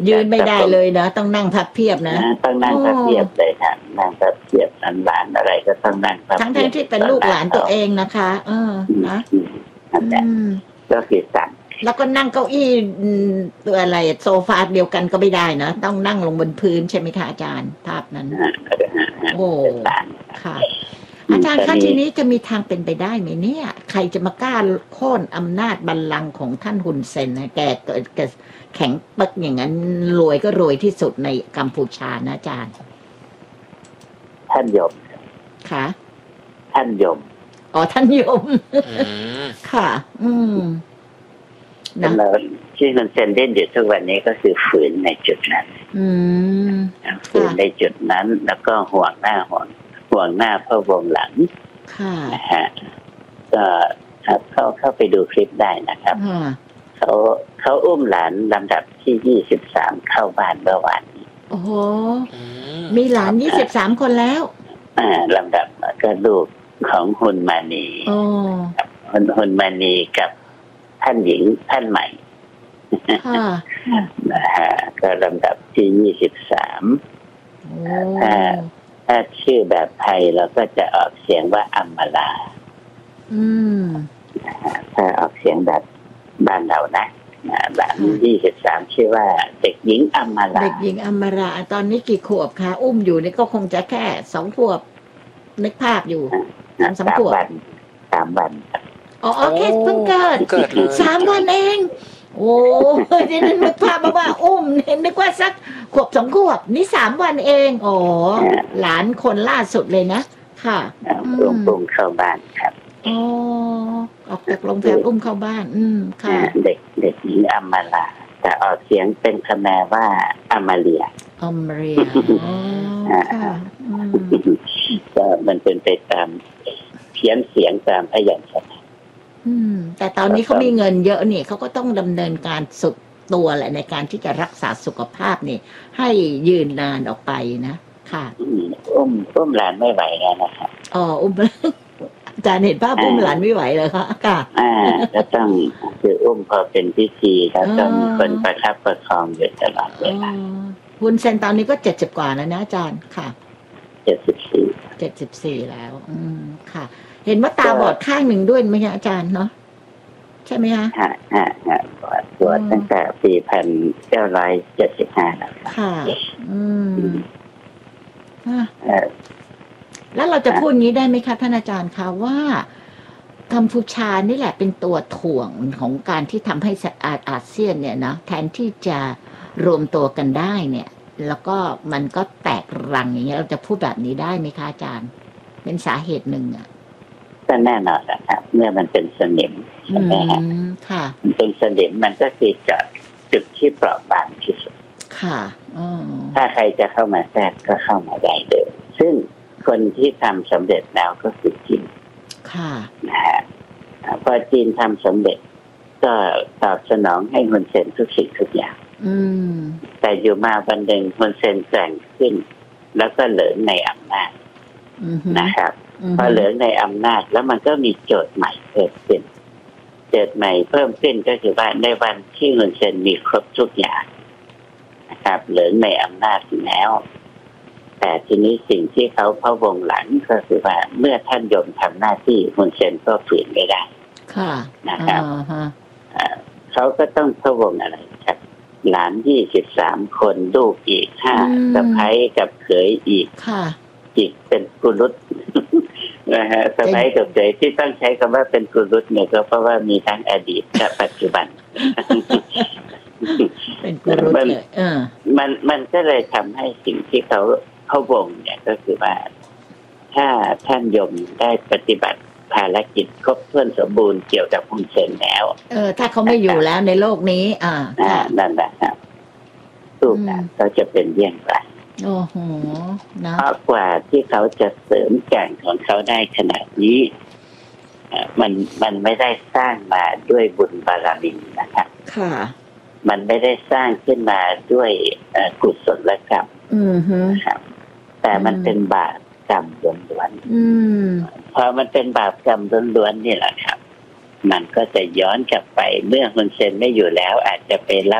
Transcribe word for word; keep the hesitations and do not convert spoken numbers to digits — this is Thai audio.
ยืนไม่ได้เลยนะต้องนั่งพับเพียบนะต้องนั่งพับเพียบเลยครับนั่งพับเพียบหลานอะไรก็ต้องนั่งพับเพียบทั้งๆที่เป็นลูกหลานตัวเองนะคะเออนะก็คือสั่งแล้วก็นั่งเก้าอี้ตัวอะไรโซฟาเดียวกันก็ไม่ได้นะต้องนั่งลงบนพื้นใช่ไหมคะอาจารย์ภาพนั้นโอ้ค่ะอาจารย์คะทีนี้จะมีทางเป็นไปได้ไหมเนี่ยใครจะมากล้าโค่นอำนาจบัลลังก์ของท่านฮุนเซนนะแกเกิดแข็งปักอย่างนั้นรวยก็รวยที่สุดในกัมพูชานะอาจารย์ท่านยมค่ะท่านยมอ๋อท่านยมค่ะอืมนะที่ฮุนเซนเล่นอยู่ทุกวันนี้ก็คือฝืนในจุดนั้นฝืนในจุดนั้นแล้วก็ห่วงหน้าห่วงห่วงหน้าเพื่อวงหลังนะฮะก็เข้าเข้าไปดูคลิปได้นะครับเขาเขาอุ้มหลานลำดับที่ยี่สิบสามเข้าบ้านเมื่อวานนี้โอ้โหมีหลานยี่สิบสามคนแล้วอ่าลำดับก็ลูกของฮุนมานีฮุนฮุนมานีกับท่านหญิงท่านใหม่นะฮะก็ลำดับที่ยี่สิบสามถ้าถ้าชื่อแบบไทยเราก็จะออกเสียงว่าอัมมาลาถ้าออกเสียงแบบบ้านเรานะหลานยี่สิบสามชื่อว่าเด็กหญิงอัมมาลาเด็กหญิงอัมมาลาตอนนี้กี่ขวบคะอุ้มอยู่นี่ก็คงจะแค่สองขวบนึกภาพอยู่สามสามขวบสามวันอ๋อแค่เพิ่งเกิดสามวันเองโอ้ยนี่นึกภาพมาว่าอุ้มเห็นนึกว่าสักขวบสองขวบนี่สามวันเองโอ้หลานคนล่าสุดเลยนะค่ะอุ้มอุ้มเข้าบ้านครับอ๋อออกจากโรงแรมอุ้มเข้าบ้านอืมค่ะเด็กเด็กหญิงอัมมาลาแต่ออกเสียงเป็นคำแปลว่าอัมมาเลียอัมมาเลียอ๋อค่ะก็มันเป็นไปตามเพี้ยนเสียงตามพยัญชนะอืมแต่ตอนนี้เขามีเงินเยอะนี่เขาก็ต้องดำเนินการสุดตัวแหละในการที่จะรักษาสุขภาพนี่ให้ยืนนานออกไปนะค่ะอุ้มอุ้มหลานไม่ไหวแล้วนะครับอ๋ออุ้มอาจารย์เห็นภาพอุ้มหลานไม่ไหวเลยค่ะค่ะอ่าก็ต้องคืออุ้มพอเป็นพิธีแล้วต้องคนประคับประคองอยู่ตลอดเวลาฮุนเซนตอนนี้ก็เจ็ดสิบกว่าแล้วนะอาจารย์ค่ะเจ็ดสิบสี่เจ็ดสิบสี่แล้วอืมค่ะเห็นว่าตาบอดข้างหนึ่งด้วยไหมคะอาจารย์เนาะใช่ไหมคะฮะฮะฮะบอดบอดตั้งแต่ปีพันเก้าร้อยเจ็ดสิบห้าแล้วค่ะอืมแล้วเราจะพูดงี้ได้ไหมคะท่านอาจารย์คะว่ากัมพูชานี่แหละเป็นตัวถ่วงของการที่ทำให้อาเซียนเนี่ยนะแทนที่จะรวมตัวกันได้เนี่ยแล้วก็มันก็แตกรังอย่างเงี้ยเราจะพูดแบบนี้ได้ไหมคะอาจารย์เป็นสาเหตุหนึ่งอ่ะก็แน่นอนนะครับเมื่อมันเป็นสนิมใช่ไหมฮะค่ะมันเป็นสนิมมันก็คือจุดจุดที่เปราะบางที่สุดค่ะถ้าใครจะเข้ามาแทรกก็เข้ามาได้เลยซึ่งคนที่ทำสำเร็จแล้วก็คือจีนค่ะนะฮะพอจีนทำสำเร็จก็ตอบสนองให้ฮุนเซนทุกสิ่งทุกอย่างแต่อยู่มาวันหนึ่งฮุนเซนแกร่งขึ้นแล้วก็เหลิงในอำนาจนะครับพอเหลือในอำนาจแล้วมันก็มีโจทย์ใหม่เกิดขึ้นโจทย์ใหม่เพิ่มขึ้นก็คือว่าในวันที่ฮุนเซนมีครบทุกอย่างนะครับเหลือในอำนาจแล้วแต่ทีนี้สิ่งที่เขาพะวงหลังก็คือว่าเมื่อท่านยมทำหน้าที่ฮุนเซนก็ฝืนไม่ได้ค่ะนะครับเขาก็ต้องพะวงอะไรครับหลานยี่สิบสามคนลูกอีกห้าสะใภ้กับเขยอีกค่ะอีกเป็นกุลุตนะฮะสมัยกับเขยที่ต้องใช้คำว่าเป็นกุลุตเนี่ยก็เพราะว่ามีทั้งอดีตและปัจจุบันเป็นกุลุตเลยเออมันมันก็เลยทำให้สิ่งที่เขาเขาวงเนี่ยก็คือว่าถ้าท่านยมได้ปฏิบัติภารกิจครบถ้วนสมบูรณ์เกี่ยวกับฮุนเซนแล้วเออถ้าเขาไม่อยู่แล้วในโลกนี้อ่านั่นแหละครับรูปแบบเขาจะเป็นเยี่ยงไรโอ้โหนะเพราะกว่าที่เขาจะเสริมแก่งของเขาได้ขนาดนี้มันมันไม่ได้สร้างมาด้วยบุญบารมีนะครับค่ะมันไม่ได้สร้างขึ้นมาด้วยกุศลกรรมนะครับแต่มันเป็นบาปกรรมล้วนๆพอมันเป็นบาปกรรมล้วนๆนี่แหละครับมันก็จะย้อนกลับไปเมื่อฮุนเซนไม่อยู่แล้วอาจจะไปรับ